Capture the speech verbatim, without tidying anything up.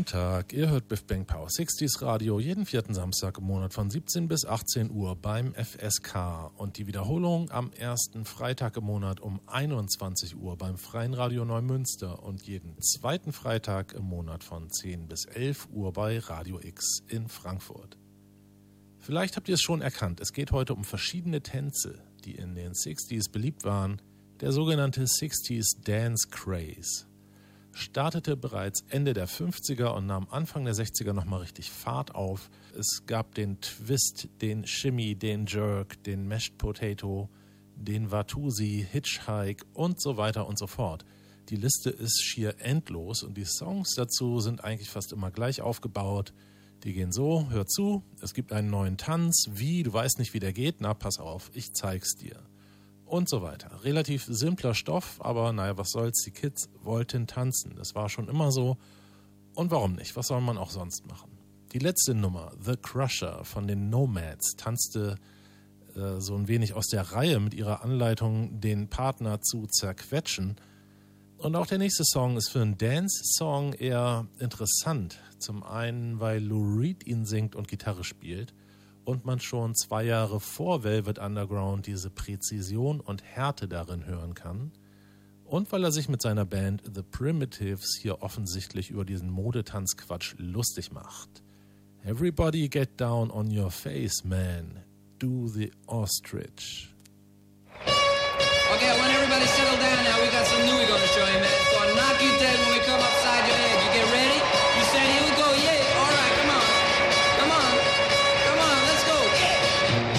Freitag. Ihr hört Biff Bang Power sechziger Radio jeden vierten Samstag im Monat von siebzehn bis achtzehn Uhr beim F S K und die Wiederholung am ersten Freitag im Monat um einundzwanzig Uhr beim Freien Radio Neumünster und jeden zweiten Freitag im Monat von zehn bis elf Uhr bei Radio X in Frankfurt. Vielleicht habt ihr es schon erkannt, es geht heute um verschiedene Tänze, die in den sechzigers beliebt waren, der sogenannte sechzigers Dance Craze. Startete bereits Ende der fünfziger und nahm Anfang der sechziger nochmal richtig Fahrt auf. Es gab den Twist, den Shimmy, den Jerk, den Mashed Potato, den Watusi, Hitchhike und so weiter und so fort. Die Liste ist schier endlos und die Songs dazu sind eigentlich fast immer gleich aufgebaut. Die gehen so, hör zu, es gibt einen neuen Tanz, wie, du weißt nicht wie der geht, na pass auf, ich zeig's dir. Und so weiter. Relativ simpler Stoff, aber naja, was soll's, die Kids wollten tanzen. Das war schon immer so. Und warum nicht? Was soll man auch sonst machen? Die letzte Nummer, The Crusher von den Nomads, tanzte äh, so ein wenig aus der Reihe mit ihrer Anleitung, den Partner zu zerquetschen. Und auch der nächste Song ist für einen Dance-Song eher interessant. Zum einen, weil Lou Reed ihn singt und Gitarre spielt. Und man schon zwei Jahre vor Velvet Underground diese Präzision und Härte darin hören kann. Und weil er sich mit seiner Band The Primitives hier offensichtlich über diesen Modetanzquatsch lustig macht. Everybody get down on your face, man. Do the ostrich. Okay, when everybody settle down now, we got some new we're gonna show you, man. It's gonna knock you dead when we come up.